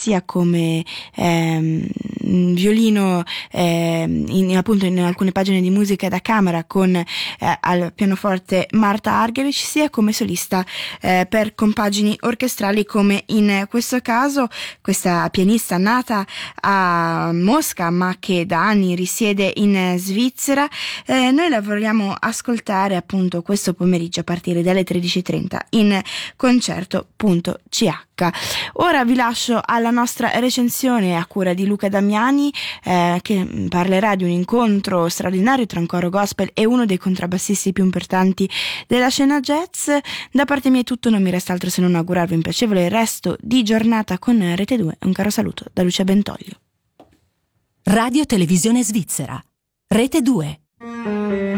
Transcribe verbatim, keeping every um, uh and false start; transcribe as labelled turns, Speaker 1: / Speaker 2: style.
Speaker 1: sia come ehm, violino ehm, in, appunto in alcune pagine di musica da camera con eh, al pianoforte Marta Argerich, sia come solista eh, per compagini orchestrali, come in questo caso questa pianista nata a Mosca ma che da anni risiede in Svizzera. Eh, noi la vogliamo ascoltare appunto questo pomeriggio a partire dalle tredici e trenta in concerto punto c h. Ora vi lascio alla nostra recensione a cura di Luca Damiani, eh, che parlerà di un incontro straordinario tra un coro gospel e uno dei contrabbassisti più importanti della scena jazz. Da parte mia è tutto, non mi resta altro se non augurarvi un piacevole resto di giornata con Rete due. Un caro saluto da Lucia Bentoglio.
Speaker 2: Radio Televisione Svizzera, Rete due.